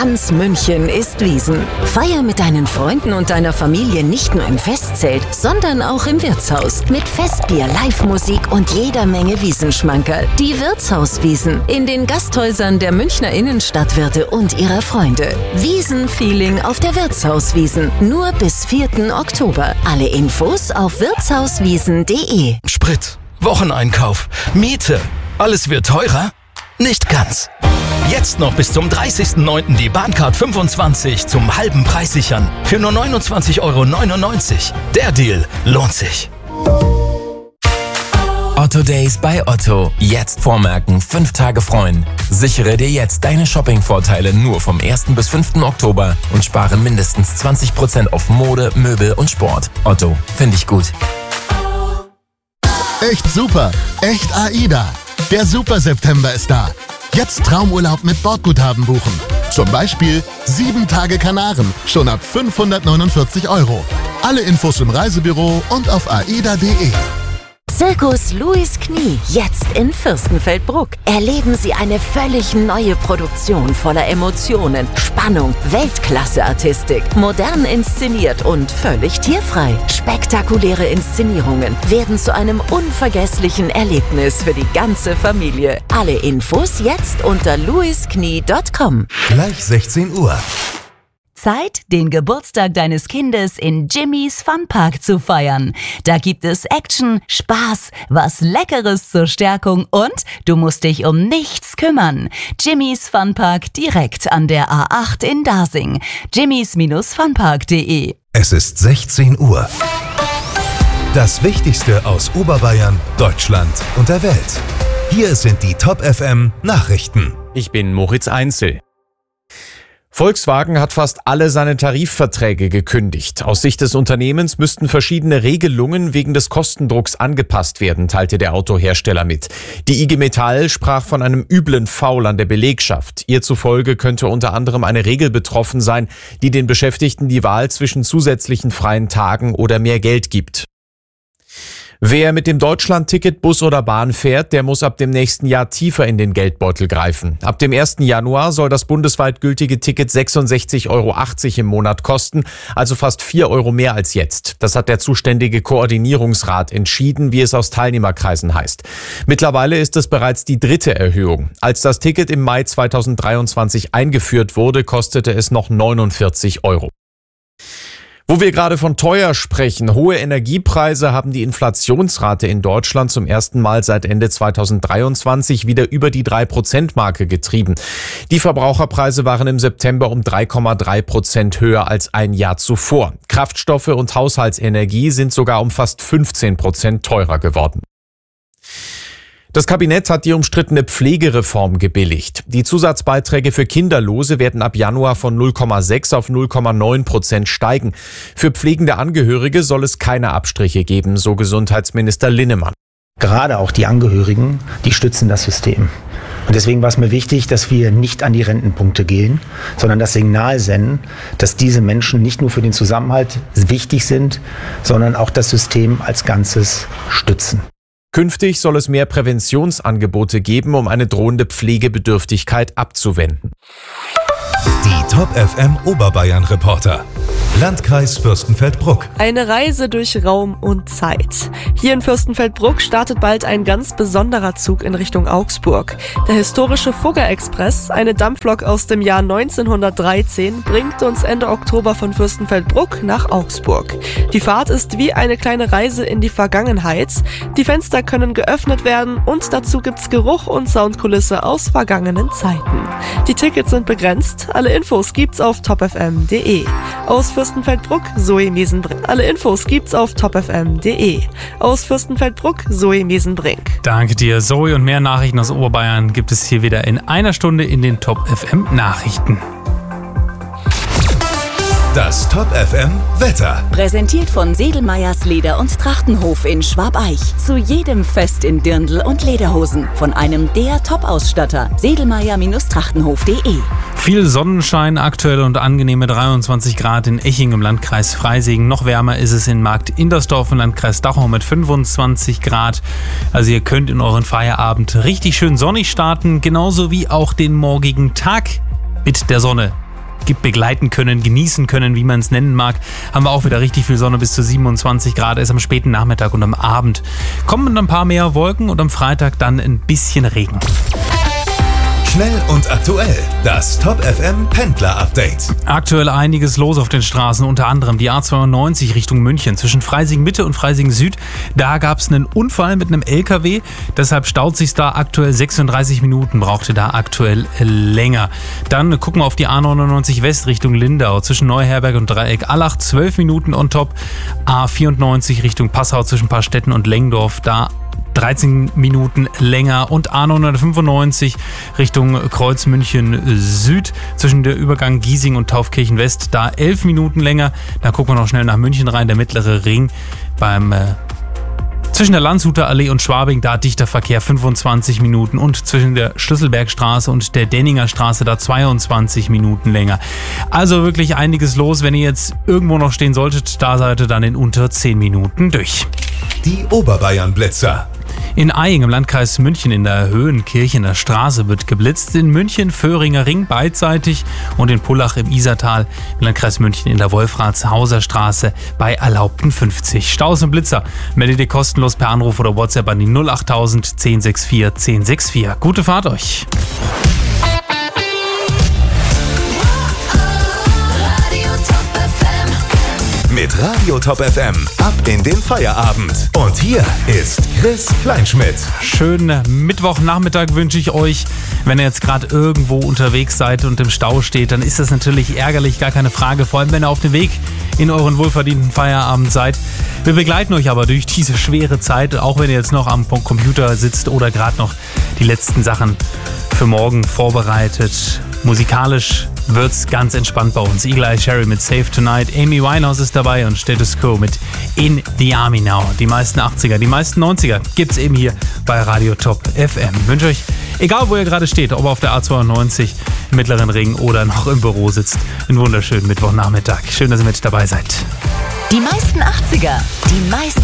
Ganz München ist Wiesn. Feier mit deinen Freunden und deiner Familie nicht nur im Festzelt, sondern auch im Wirtshaus. Mit Festbier, Live-Musik und jeder Menge Wiesenschmankerl. Die Wirtshauswiesn in den Gasthäusern der Münchner Innenstadtwirte und ihrer Freunde. Wiesn-Feeling auf der Wirtshauswiesn. Nur bis 4. Oktober. Alle Infos auf wirtshauswiesn.de. Sprit, Wocheneinkauf, Miete. Alles wird teurer? Nicht ganz. Jetzt noch bis zum 30.09. die Bahncard 25 zum halben Preis sichern. Für nur 29,99 €. Der Deal lohnt sich. Otto Days bei Otto. Jetzt vormerken, 5 Tage freuen. Sichere dir jetzt deine Shopping-Vorteile nur vom 1. bis 5. Oktober und spare mindestens 20% auf Mode, Möbel und Sport. Otto, finde ich gut. Echt super, echt AIDA. Der Super September ist da. Jetzt Traumurlaub mit Bordguthaben buchen. Zum Beispiel 7 Tage Kanaren, schon ab 549 €. Alle Infos im Reisebüro und auf aida.de. Zirkus Louis Knie, jetzt in Fürstenfeldbruck. Erleben Sie eine völlig neue Produktion voller Emotionen, Spannung, Weltklasse-Artistik, modern inszeniert und völlig tierfrei. Spektakuläre Inszenierungen werden zu einem unvergesslichen Erlebnis für die ganze Familie. Alle Infos jetzt unter louisknie.com. Gleich 16 Uhr. Zeit, den Geburtstag deines Kindes in Jimmy's Funpark zu feiern. Da gibt es Action, Spaß, was Leckeres zur Stärkung und du musst dich um nichts kümmern. Jimmy's Funpark direkt an der A8 in Dasing. jimmys-funpark.de. Es ist 16 Uhr. Das Wichtigste aus Oberbayern, Deutschland und der Welt. Hier sind die Top FM Nachrichten. Ich bin Moritz Einzel. Volkswagen hat fast alle seine Tarifverträge gekündigt. Aus Sicht des Unternehmens müssten verschiedene Regelungen wegen des Kostendrucks angepasst werden, teilte der Autohersteller mit. Die IG Metall sprach von einem üblen Foul an der Belegschaft. Ihr zufolge könnte unter anderem eine Regel betroffen sein, die den Beschäftigten die Wahl zwischen zusätzlichen freien Tagen oder mehr Geld gibt. Wer mit dem Deutschland-Ticket Bus oder Bahn fährt, der muss ab dem nächsten Jahr tiefer in den Geldbeutel greifen. Ab dem 1. Januar soll das bundesweit gültige Ticket 66,80 € im Monat kosten, also fast 4 € mehr als jetzt. Das hat der zuständige Koordinierungsrat entschieden, wie es aus Teilnehmerkreisen heißt. Mittlerweile ist es bereits die 3. Erhöhung. Als das Ticket im Mai 2023 eingeführt wurde, kostete es noch 49 €. Wo wir gerade von teuer sprechen, hohe Energiepreise haben die Inflationsrate in Deutschland zum ersten Mal seit Ende 2023 wieder über die 3%-Marke getrieben. Die Verbraucherpreise waren im September um 3,3% höher als ein Jahr zuvor. Kraftstoffe und Haushaltsenergie sind sogar um fast 15% teurer geworden. Das Kabinett hat die umstrittene Pflegereform gebilligt. Die Zusatzbeiträge für Kinderlose werden ab Januar von 0,6 auf 0,9% steigen. Für pflegende Angehörige soll es keine Abstriche geben, so Gesundheitsminister Linnemann. Gerade auch die Angehörigen, die stützen das System. Und deswegen war es mir wichtig, dass wir nicht an die Rentenpunkte gehen, sondern das Signal senden, dass diese Menschen nicht nur für den Zusammenhalt wichtig sind, sondern auch das System als Ganzes stützen. Künftig soll es mehr Präventionsangebote geben, um eine drohende Pflegebedürftigkeit abzuwenden. Die Top FM Oberbayern Reporter. Landkreis Fürstenfeldbruck. Eine Reise durch Raum und Zeit. Hier in Fürstenfeldbruck startet bald ein ganz besonderer Zug in Richtung Augsburg. Der historische Fugger-Express, eine Dampflok aus dem Jahr 1913, bringt uns Ende Oktober von Fürstenfeldbruck nach Augsburg. Die Fahrt ist wie eine kleine Reise in die Vergangenheit. Die Fenster können geöffnet werden und dazu gibt's Geruch und Soundkulisse aus vergangenen Zeiten. Die Tickets sind begrenzt. Alle Infos gibt's auf topfm.de. Aus Fürstenfeldbruck, Zoe Miesenbrink. Alle Infos gibt's auf topfm.de. Aus Fürstenfeldbruck, Zoe Miesenbrink. Danke dir, Zoe. Und mehr Nachrichten aus Oberbayern gibt es hier wieder in einer Stunde in den Top FM Nachrichten. Das Top FM Wetter. Präsentiert von Sedelmeyers Leder- und Trachtenhof in Schwabeich. Zu jedem Fest in Dirndl und Lederhosen. Von einem der Top-Ausstatter. Sedelmeyer-trachtenhof.de. Viel Sonnenschein aktuell und angenehme 23 Grad in Eching im Landkreis Freising. Noch wärmer ist es in Markt Indersdorf im Landkreis Dachau mit 25 Grad. Also ihr könnt in euren Feierabend richtig schön sonnig starten. Genauso wie auch den morgigen Tag mit der Sonne. begleiten können, genießen können, wie man es nennen mag. Haben wir auch wieder richtig viel Sonne, bis zu 27 Grad, ist am späten Nachmittag und am Abend. Kommen ein paar mehr Wolken und am Freitag dann ein bisschen Regen. Schnell und aktuell. Das Top FM Pendler Update. Aktuell einiges los auf den Straßen, unter anderem die A92 Richtung München zwischen Freising Mitte und Freising Süd. Da gab es einen Unfall mit einem LKW, deshalb staut sich da aktuell 36 Minuten, brauchte da aktuell länger. Dann gucken wir auf die A99 West Richtung Lindau zwischen Neuherberg und Dreieck Allach, 12 Minuten on top. A94 Richtung Passau zwischen Paarstetten und Lengdorf, da 13 Minuten länger, und A995 Richtung Kreuz München Süd zwischen der Übergang Giesing und Taufkirchen West, da 11 Minuten länger. Da gucken wir noch schnell nach München rein, der mittlere Ring zwischen der Landshuter Allee und Schwabing, da dichter Verkehr 25 Minuten, und zwischen der Schlüsselbergstraße und der Denninger Straße da 22 Minuten länger. Also wirklich einiges los. Wenn ihr jetzt irgendwo noch stehen solltet, da seid ihr dann in unter 10 Minuten durch. Die Oberbayern-Blitzer. In Eying im Landkreis München in der Höhenkirchener Straße wird geblitzt. In München Föhringer Ring beidseitig und in Pullach im Isartal im Landkreis München in der Wolfratshauser Straße bei erlaubten 50. Staus und Blitzer meldet ihr kostenlos per Anruf oder WhatsApp an die 08000 1064 1064. Gute Fahrt euch! Mit Radio Top FM ab in den Feierabend. Und hier ist Chris Kleinschmidt. Schönen Mittwochnachmittag wünsche ich euch. Wenn ihr jetzt gerade irgendwo unterwegs seid und im Stau steht, dann ist das natürlich ärgerlich, gar keine Frage. Vor allem, wenn ihr auf dem Weg in euren wohlverdienten Feierabend seid. Wir begleiten euch aber durch diese schwere Zeit, auch wenn ihr jetzt noch am Computer sitzt oder gerade noch die letzten Sachen für morgen vorbereitet. Musikalisch wird's ganz entspannt bei uns. Eagle Eye Cherry mit Save Tonight, Amy Winehouse ist dabei und Status Quo mit In the Army Now. Die meisten 80er, die meisten 90er gibt's eben hier bei Radio Top FM. Ich wünsche euch, egal wo ihr gerade steht, ob auf der A92 im Mittleren Ring oder noch im Büro sitzt, einen wunderschönen Mittwochnachmittag. Schön, dass ihr mit dabei seid. Die meisten 80er, die meisten